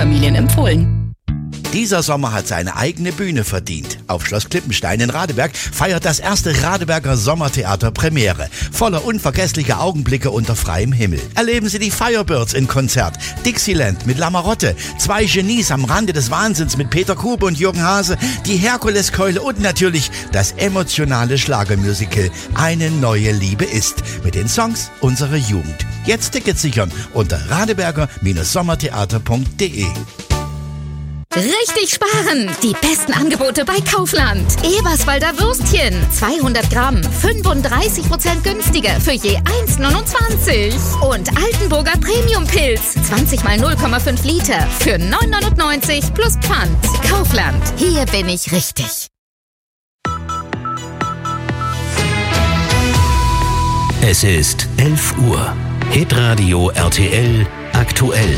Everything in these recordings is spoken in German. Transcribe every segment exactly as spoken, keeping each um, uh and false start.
Familien empfohlen. Dieser Sommer hat seine eigene Bühne verdient. Auf Schloss Klippenstein in Radeberg feiert das erste Radeberger Sommertheater Premiere. Voller unvergesslicher Augenblicke unter freiem Himmel. Erleben Sie die Firebirds in Konzert, Dixieland mit Lamarotte, zwei Genies am Rande des Wahnsinns mit Peter Kube und Jürgen Hase, die Herkuleskeule und natürlich das emotionale Schlagermusical Eine neue Liebe ist. Mit den Songs unserer Jugend. Jetzt Tickets sichern unter radeberger Sommertheater punkt de. Richtig sparen! Die besten Angebote bei Kaufland. Eberswalder Würstchen, zweihundert Gramm, fünfunddreißig Prozent günstiger für je eins neunundzwanzig. Und Altenburger Premium-Pilz, zwanzig mal null Komma fünf Liter für neun neunundneunzig plus Pfand. Kaufland, hier bin ich richtig. Es ist elf Uhr. Hitradio R T L aktuell.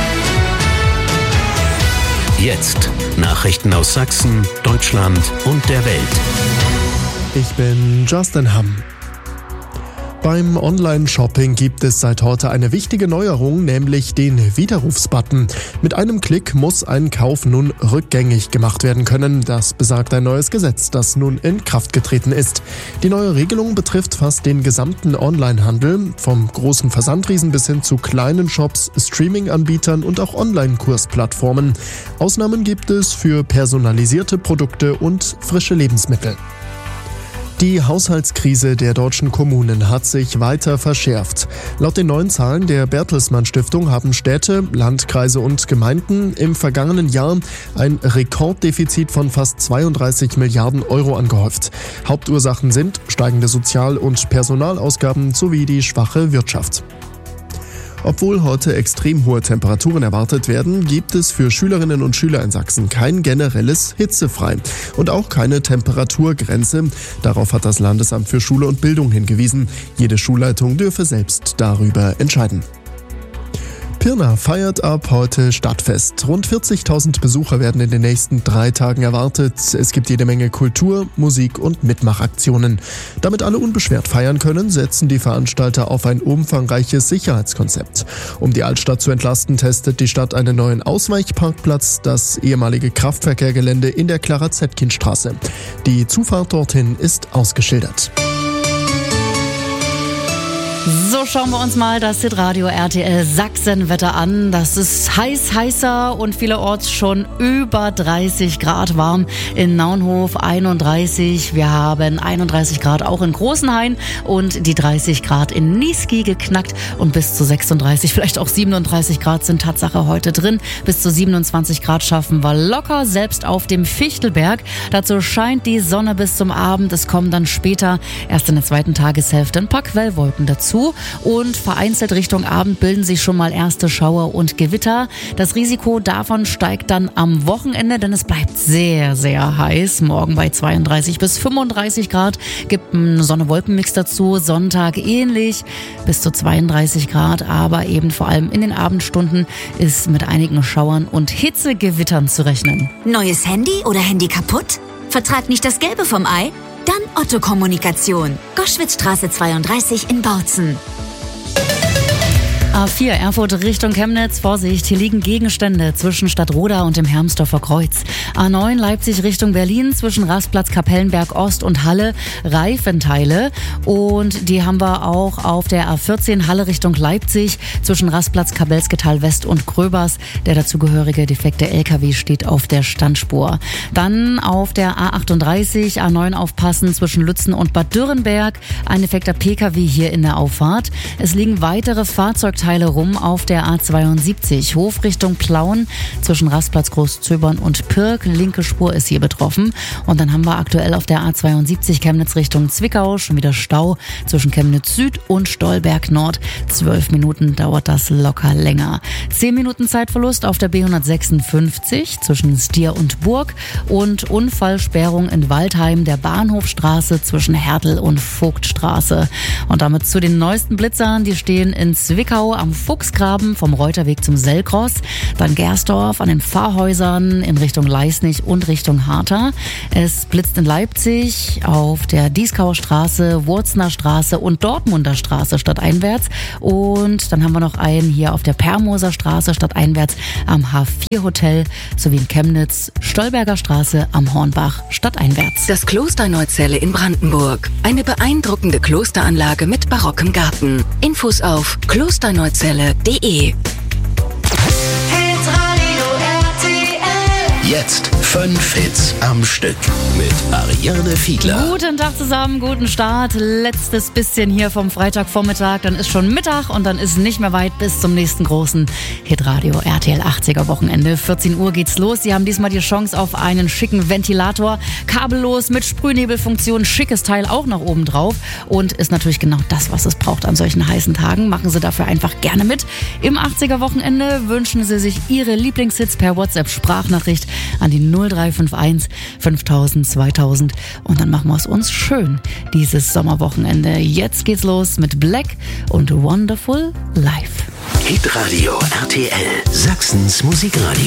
Jetzt Nachrichten aus Sachsen, Deutschland und der Welt. Ich bin Justin Hamm. Beim Online-Shopping gibt es seit heute eine wichtige Neuerung, nämlich den Widerrufsbutton. Mit einem Klick muss ein Kauf nun rückgängig gemacht werden können. Das besagt ein neues Gesetz, das nun in Kraft getreten ist. Die neue Regelung betrifft fast den gesamten Online-Handel, vom großen Versandriesen bis hin zu kleinen Shops, Streaming-Anbietern und auch Online-Kursplattformen. Ausnahmen gibt es für personalisierte Produkte und frische Lebensmittel. Die Haushaltskrise der deutschen Kommunen hat sich weiter verschärft. Laut den neuen Zahlen der Bertelsmann Stiftung haben Städte, Landkreise und Gemeinden im vergangenen Jahr ein Rekorddefizit von fast zweiunddreißig Milliarden Euro angehäuft. Hauptursachen sind steigende Sozial- und Personalausgaben sowie die schwache Wirtschaft. Obwohl heute extrem hohe Temperaturen erwartet werden, gibt es für Schülerinnen und Schüler in Sachsen kein generelles Hitzefrei und auch keine Temperaturgrenze. Darauf hat das Landesamt für Schule und Bildung hingewiesen. Jede Schulleitung dürfe selbst darüber entscheiden. Pirna feiert ab heute Stadtfest. Rund vierzigtausend Besucher werden in den nächsten drei Tagen erwartet. Es gibt jede Menge Kultur, Musik und Mitmachaktionen. Damit alle unbeschwert feiern können, setzen die Veranstalter auf ein umfangreiches Sicherheitskonzept. Um die Altstadt zu entlasten, testet die Stadt einen neuen Ausweichparkplatz, das ehemalige Kraftverkehrgelände in der Clara-Zetkin-Straße. Die Zufahrt dorthin ist ausgeschildert. So, schauen wir uns mal das Hitradio R T L Sachsenwetter an. Das ist heiß, heißer und vielerorts schon über dreißig Grad warm. In Naunhof einunddreißig. Wir haben einunddreißig Grad auch in Großenhain und die dreißig Grad in Niesky geknackt und bis zu sechsunddreißig, vielleicht auch siebenunddreißig Grad sind Tatsache heute drin. Bis zu siebenundzwanzig Grad schaffen wir locker, selbst auf dem Fichtelberg. Dazu scheint die Sonne bis zum Abend. Es kommen dann später erst in der zweiten Tageshälfte ein paar Quellwolken dazu. Und vereinzelt Richtung Abend bilden sich schon mal erste Schauer und Gewitter. Das Risiko davon steigt dann am Wochenende, denn es bleibt sehr, sehr heiß. Morgen bei zweiunddreißig bis fünfunddreißig Grad, gibt einen Sonne-Wolken-Mix dazu. Sonntag ähnlich, bis zu zweiunddreißig Grad, aber eben vor allem in den Abendstunden ist mit einigen Schauern und Hitzegewittern zu rechnen. Neues Handy oder Handy kaputt? Vertrag nicht das Gelbe vom Ei? Dann Otto Kommunikation. Goschwitzstraße zweiunddreißig in Bautzen. A vier Erfurt Richtung Chemnitz, Vorsicht, hier liegen Gegenstände zwischen Stadtroda und dem Hermsdorfer Kreuz. A neun Leipzig Richtung Berlin, zwischen Rastplatz Kapellenberg Ost und Halle, Reifenteile. Und die haben wir auch auf der A vierzehn Halle Richtung Leipzig, zwischen Rastplatz Kabelsketal West und Gröbers. Der dazugehörige defekte L K W steht auf der Standspur. Dann auf der A achtunddreißig, A neun aufpassen, zwischen Lützen und Bad Dürrenberg. Ein defekter P K W hier in der Auffahrt. Es liegen weitere Fahrzeugteile rum auf der A zweiundsiebzig, Hof Richtung Plauen, zwischen Rastplatz Großzöbern und Pirk. Linke Spur ist hier betroffen. Und dann haben wir aktuell auf der A zweiundsiebzig Chemnitz Richtung Zwickau schon wieder Stau zwischen Chemnitz Süd und Stolberg Nord. Zwölf Minuten dauert das locker länger. Zehn Minuten Zeitverlust auf der B hundertsechsundfünfzig zwischen Stier und Burg und Unfallsperrung in Waldheim der Bahnhofstraße zwischen Hertel und Vogtstraße. Und damit zu den neuesten Blitzern, die stehen in Zwickau am Fuchsgraben vom Reuterweg zum Sellkross, dann Gersdorf an den Pfarrhäusern in Richtung Leisnig und Richtung Harter. Es blitzt in Leipzig auf der Dieskauer Straße, Wurzner Straße und Dortmunder Straße stadteinwärts. Und dann haben wir noch einen hier auf der Permoser Straße stadteinwärts am H vier Hotel sowie in Chemnitz, Stolberger Straße am Hornbach stadteinwärts. Das Kloster Neuzelle in Brandenburg. Eine beeindruckende Klosteranlage mit barockem Garten. Infos auf klosterneuzelle punkt de. Jetzt fünf Hits am Stück mit Ariane Fiedler. Guten Tag zusammen, guten Start. Letztes bisschen hier vom Freitagvormittag. Dann ist schon Mittag und dann ist nicht mehr weit bis zum nächsten großen Hitradio R T L achtziger Wochenende. vierzehn Uhr geht's los. Sie haben diesmal die Chance auf einen schicken Ventilator. Kabellos mit Sprühnebelfunktion. Schickes Teil auch noch oben drauf. Und ist natürlich genau das, was es braucht an solchen heißen Tagen. Machen Sie dafür einfach gerne mit. Im achtziger Wochenende wünschen Sie sich Ihre Lieblingshits per WhatsApp-Sprachnachricht an die null drei fünf eins fünftausend zweitausend und dann machen wir es uns schön dieses Sommerwochenende. Jetzt geht's los mit Black und Wonderful Life. Hitradio R T L, Sachsens Musikradio.